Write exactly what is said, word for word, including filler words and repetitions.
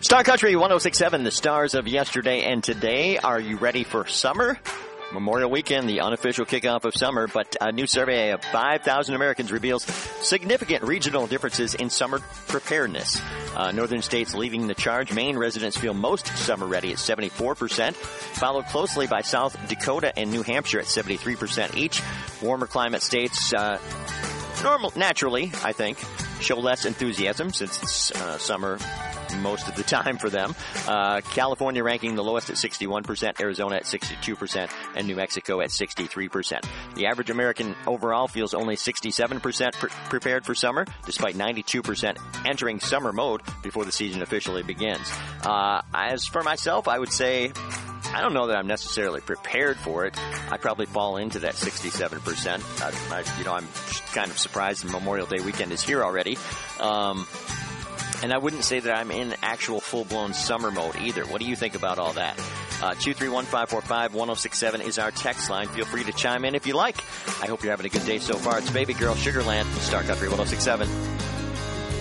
Star Country one oh six point seven, the stars of yesterday and today. Are you ready for summer? Memorial Weekend, the unofficial kickoff of summer, but a new survey of five thousand Americans reveals significant regional differences in summer preparedness. Uh, northern states leading the charge. Maine residents feel most summer ready at seventy-four percent, followed closely by South Dakota and New Hampshire at seventy-three percent each. Warmer climate states, uh, normal, naturally, I think, show less enthusiasm since it's uh, summer most of the time for them. Uh, California ranking the lowest at sixty-one percent, Arizona at sixty-two percent, and New Mexico at sixty-three percent. The average American overall feels only sixty-seven percent pre- prepared for summer, despite ninety-two percent entering summer mode before the season officially begins. Uh, as for myself, I would say I don't know that I'm necessarily prepared for it. I probably fall into that sixty-seven percent. I, I, you know, I'm kind of surprised the Memorial Day weekend is here already. Um, And I wouldn't say that I'm in actual full-blown summer mode either. What do you think about all that? Uh, two three one, five four five, one oh six seven is our text line. Feel free to chime in if you like. I hope you're having a good day so far. It's Baby Girl Sugarland from Star Country one oh six seven.